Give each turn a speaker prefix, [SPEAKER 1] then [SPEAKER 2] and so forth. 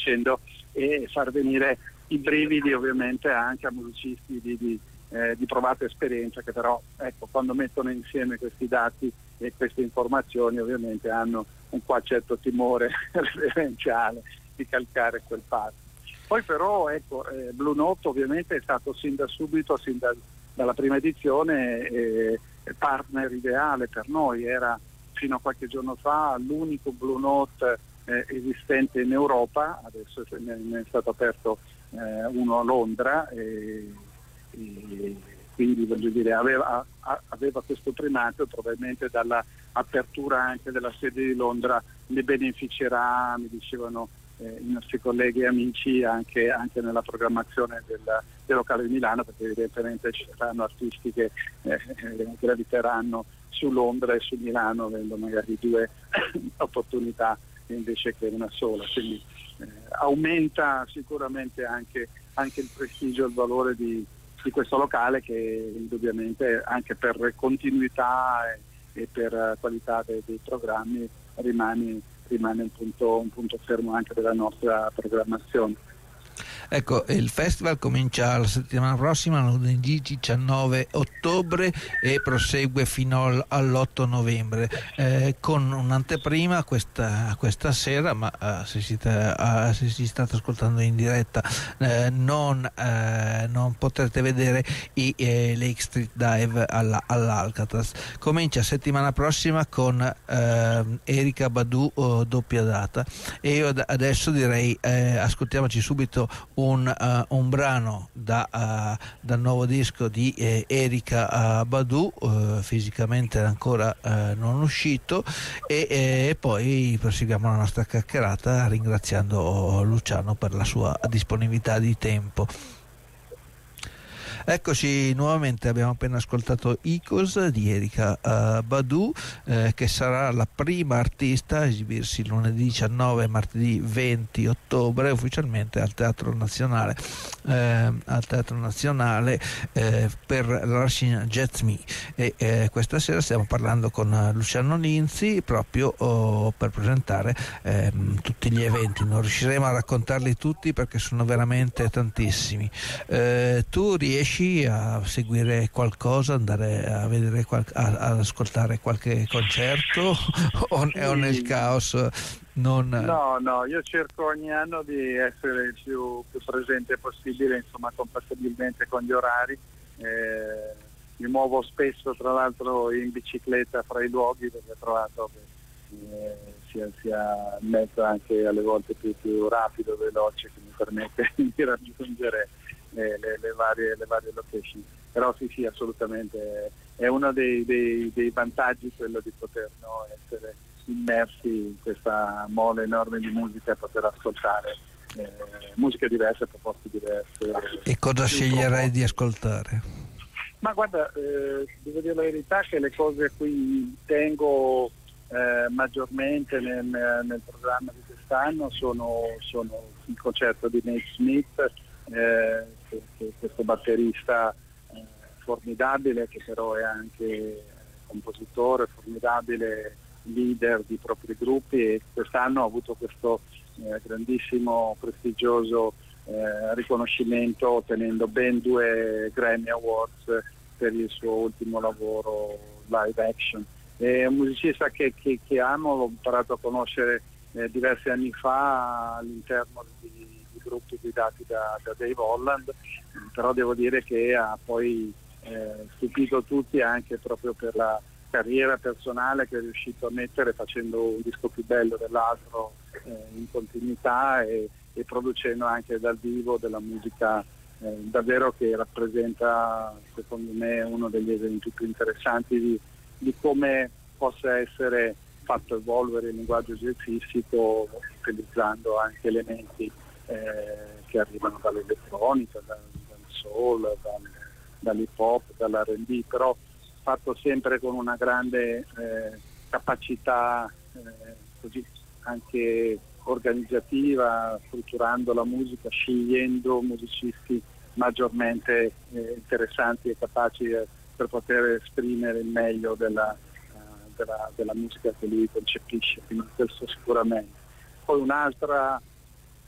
[SPEAKER 1] dicendo, e far venire i brividi ovviamente anche a musicisti di provata esperienza, che però, ecco, quando mettono insieme questi dati e queste informazioni ovviamente hanno un certo timore reverenziale di calcare quel passo. Poi però, ecco, Blue Note ovviamente è stato sin da subito, dalla prima edizione, partner ideale per noi. Era fino a qualche giorno fa l'unico Blue Note esistente in Europa. Adesso ne è stato aperto uno a Londra, e quindi voglio dire aveva questo primato. Probabilmente dalla apertura anche della sede di Londra ne beneficerà, mi dicevano i nostri colleghi e amici, anche nella programmazione del locale di Milano, perché evidentemente ci saranno artisti che graviteranno su Londra e su Milano, avendo magari due opportunità invece che una sola. Quindi aumenta sicuramente anche il prestigio e il valore di questo locale, che indubbiamente anche per continuità e per qualità dei programmi rimane un punto fermo anche della nostra programmazione.
[SPEAKER 2] Ecco, il festival comincia la settimana prossima, lunedì 19 ottobre, e prosegue fino all'8 novembre, con un'anteprima questa sera, ma se si state ascoltando in diretta non potrete vedere i Lake Street Dive all'Alcatraz. Comincia settimana prossima con Erykah Badu, doppia data, e io adesso direi ascoltiamoci subito un brano dal nuovo disco di Erykah Badu, fisicamente ancora non uscito, e poi proseguiamo la nostra chiacchierata ringraziando Luciano per la sua disponibilità di tempo. Eccoci nuovamente, abbiamo appena ascoltato Icos di Erykah Badu, che sarà la prima artista a esibirsi lunedì 19 e martedì 20 ottobre ufficialmente al Teatro Nazionale, per la rassegna Jazz Me. E questa sera stiamo parlando con Luciano Linzi proprio per presentare tutti gli eventi. Non riusciremo a raccontarli tutti perché sono veramente tantissimi. Tu riesci a seguire qualcosa, andare a vedere ad ascoltare qualche concerto o nel caos? No,
[SPEAKER 1] io cerco ogni anno di essere il più presente possibile, insomma, compatibilmente con gli orari. Mi muovo spesso, tra l'altro, in bicicletta fra i luoghi, perché ho trovato che sia il mezzo anche alle volte più rapido, veloce, che mi permette di raggiungere le varie location. Però sì, assolutamente è uno dei vantaggi quello di poter essere immersi in questa mole enorme di musica e poter ascoltare musiche diverse, proposte diverse.
[SPEAKER 2] E cosa sceglierai di ascoltare?
[SPEAKER 1] Ma guarda, devo dire la verità che le cose a cui tengo maggiormente nel programma di quest'anno sono il concerto di Nate Smith, questo batterista formidabile, che però è anche compositore formidabile, leader di propri gruppi, e quest'anno ha avuto questo grandissimo, prestigioso riconoscimento, ottenendo ben 2 Grammy Awards per il suo ultimo lavoro live action. È un musicista che amo, l'ho imparato a conoscere diversi anni fa all'interno di gruppi guidati da Dave Holland, però devo dire che ha poi stupito tutti anche proprio per la carriera personale che è riuscito a mettere, facendo un disco più bello dell'altro in continuità, e producendo anche dal vivo della musica davvero che rappresenta, secondo me, uno degli esempi più interessanti di come possa essere fatto evolvere il linguaggio jazzistico, utilizzando anche elementi che arrivano dall'elettronica, dal soul, dall'hip hop, dall'R&B, però fatto sempre con una grande capacità così anche organizzativa, strutturando la musica, scegliendo musicisti maggiormente interessanti e capaci per poter esprimere il meglio della musica che lui concepisce, quindi questo sicuramente. Poi un'altra